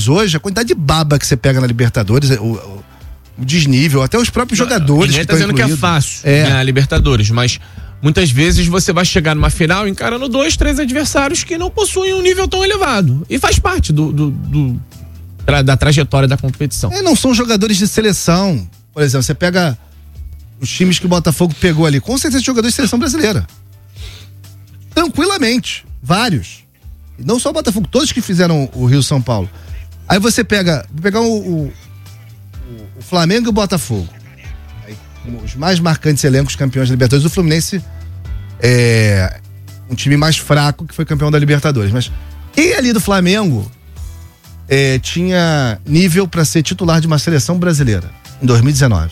hoje, a quantidade de baba que você pega na Libertadores, o desnível, até os próprios jogadores. Ninguém tá dizendo que é fácil ganhar a Libertadores, mas muitas vezes você vai chegar numa final encarando 2, 3 adversários que não possuem um nível tão elevado. E faz parte da trajetória da competição. Não são jogadores de seleção. Por exemplo, você pega os times que o Botafogo pegou ali, com certeza jogadores de seleção brasileira. Tranquilamente. Vários. E não só o Botafogo, todos que fizeram o Rio São Paulo. Aí você pega o Flamengo e o Botafogo. Aí, os mais marcantes elencos campeões da Libertadores. O Fluminense é um time mais fraco que foi campeão da Libertadores. Mas quem ali do Flamengo tinha nível para ser titular de uma seleção brasileira em 2019?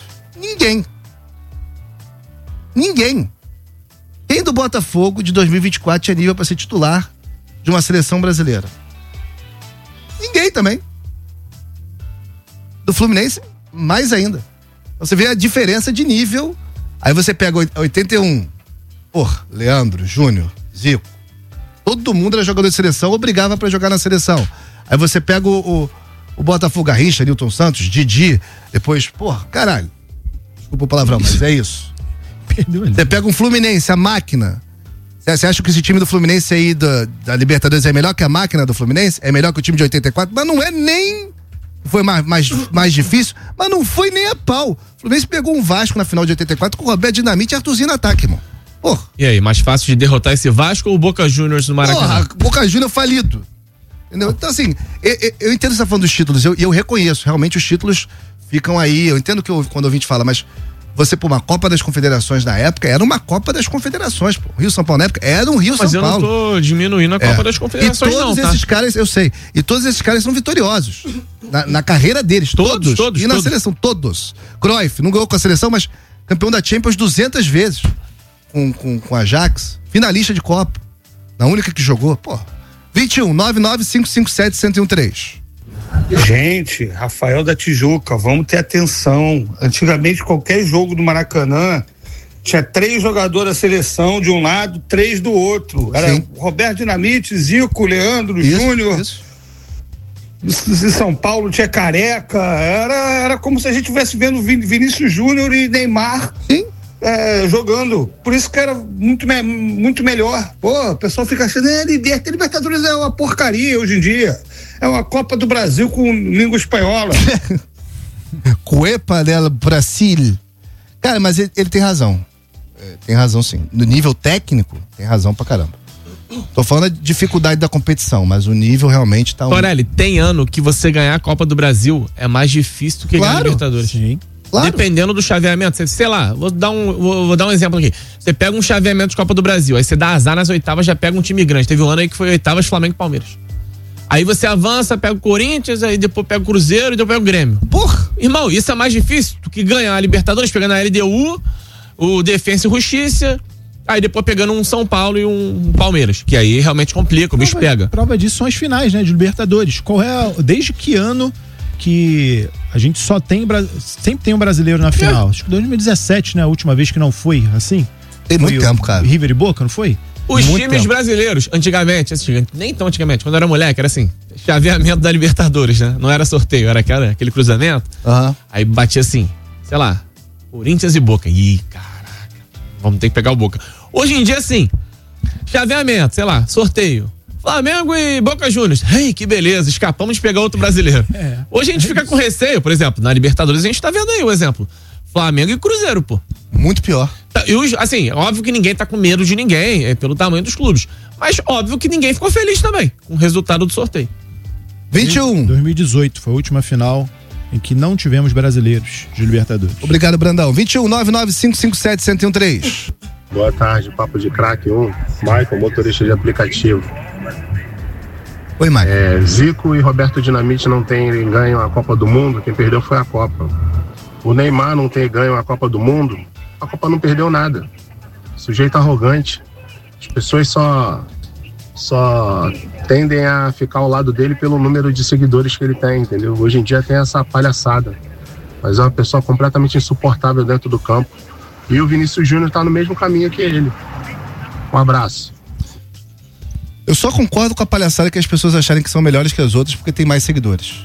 Ninguém. Quem do Botafogo de 2024 tinha nível para ser titular de uma seleção brasileira? Ninguém também. Do Fluminense, mais ainda. Você vê a diferença de nível. Aí você pega 81. Leandro, Júnior, Zico. Todo mundo era jogador de seleção, obrigava pra jogar na seleção. Aí você pega o Botafogo, Garrincha, Nilton Santos, Didi. Depois, caralho. Desculpa o palavrão, mas é isso. Você pega um Fluminense, a máquina. Você acha que esse time do Fluminense aí da Libertadores é melhor que a máquina do Fluminense? É melhor que o time de 84? Mas não é nem... Foi mais difícil, mas não foi nem a pau. O Fluminense pegou um Vasco na final de 84 com o Roberto Dinamite e Arthurzinho no ataque, irmão. E aí, mais fácil de derrotar esse Vasco ou o Boca Juniors no Maracanã? Boca Juniors falido. Entendeu? Então, assim, eu entendo que você tá falando dos títulos, eu reconheço, realmente os títulos ficam aí, eu entendo que quando o ouvinte fala, mas você, uma Copa das Confederações na época, era uma Copa das Confederações, pô. Rio São Paulo na época era um Rio São Paulo. Mas eu não tô diminuindo a Copa das Confederações, e todos esses caras, eu sei, e todos esses caras são vitoriosos na carreira deles, todos e na seleção, todos. Cruyff não ganhou com a seleção, mas campeão da Champions 200 vezes com a Ajax, finalista de Copa, na única que jogou, 21 99557 1013. Gente, Rafael da Tijuca, vamos ter atenção. Antigamente, qualquer jogo do Maracanã tinha 3 jogadores da seleção de um lado, 3 do outro. Era Roberto Dinamite, Zico, Leandro, Júnior. Em São Paulo tinha Careca. Era como se a gente estivesse vendo Vinícius Júnior e Neymar jogando. Por isso que era muito melhor. O pessoal fica achando Libertadores é uma porcaria hoje em dia. É uma Copa do Brasil com língua espanhola. Copa del Brasil. Cara, mas ele tem razão. Tem razão, sim. No nível técnico, tem razão pra caramba. Tô falando da dificuldade da competição, mas o nível realmente tá... Torelli, tem ano que você ganhar a Copa do Brasil é mais difícil do que ganhar a Libertadores. Sim. Claro. Dependendo do chaveamento, sei lá, vou dar um exemplo aqui. Você pega um chaveamento de Copa do Brasil, aí você dá azar nas oitavas, já pega um time grande. Teve um ano aí que foi oitavas, Flamengo e Palmeiras. Aí você avança, pega o Corinthians, aí depois pega o Cruzeiro e depois pega o Grêmio. Irmão, isso é mais difícil do que ganhar a Libertadores, pegando a LDU, o Defensa e Justiça, aí depois pegando um São Paulo e um Palmeiras, que aí realmente complica, o bicho pega. Prova disso são as finais, né, de Libertadores. Desde que ano que a gente sempre tem um brasileiro na final? Acho que 2017, né, a última vez que não foi assim. Tem muito tempo, cara. River e Boca, não foi? Os times brasileiros, antigamente, nem tão antigamente, quando eu era moleque, era assim, chaveamento da Libertadores, né? Não era sorteio, era aquele cruzamento. Aí batia assim, sei lá, Corinthians e Boca. Ih, caraca, vamos ter que pegar o Boca. Hoje em dia, assim, chaveamento, sei lá, sorteio. Flamengo e Boca Juniors. Que beleza, escapamos de pegar outro brasileiro. Hoje a gente fica com receio, por exemplo, na Libertadores a gente tá vendo aí o exemplo. Flamengo e Cruzeiro, pô. Muito pior. Assim, óbvio que ninguém tá com medo de ninguém, pelo tamanho dos clubes. Mas óbvio que ninguém ficou feliz também com o resultado do sorteio. 21. 2018 foi a última final em que não tivemos brasileiros de Libertadores. Obrigado, Brandão. 21 99557 1013. Boa tarde, Papo de Craque 1. Michael, motorista de aplicativo. Oi, Michael. Zico e Roberto Dinamite não têm ganho a Copa do Mundo, quem perdeu foi a Copa. O Neymar não ter ganho a Copa do Mundo, a Copa não perdeu nada. Sujeito arrogante. As pessoas só tendem a ficar ao lado dele pelo número de seguidores que ele tem, entendeu? Hoje em dia tem essa palhaçada. Mas é uma pessoa completamente insuportável dentro do campo. E o Vinícius Júnior tá no mesmo caminho que ele. Um abraço. Eu só concordo com a palhaçada que as pessoas acharem que são melhores que as outras porque tem mais seguidores.